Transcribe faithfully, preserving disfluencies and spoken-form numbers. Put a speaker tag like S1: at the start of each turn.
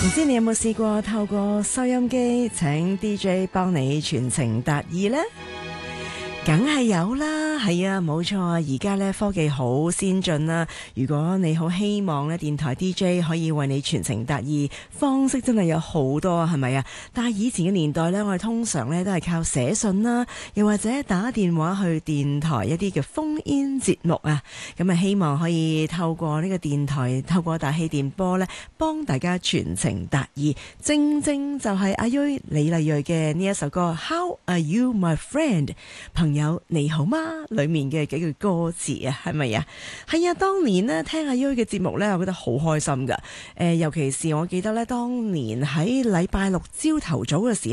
S1: 唔知你有冇試過透過收音機請 D J 幫你傳情達意呢？梗係有啦，係啊，冇錯啊！而家咧科技好先進啦，如果你好希望咧電台 D J 可以為你傳情達意，方式真係有好多啊，係咪啊？但係以前嘅年代咧，我哋通常咧都係靠寫信啦，又或者打電話去電台一啲嘅 phone in 節目啊，咁啊希望可以透過呢個電台，透過大氣電波咧，幫大家傳情達意。正正就係阿瑞李麗蕊嘅呢一首歌 How Are You My Friend 朋友你好嗎裏面嘅幾句歌詞啊，係咪啊？係啊，當年呢聽阿瑞嘅節目呢，我覺得好開心噶。誒、呃，尤其是我記得呢，當年喺禮拜六朝頭早嘅時候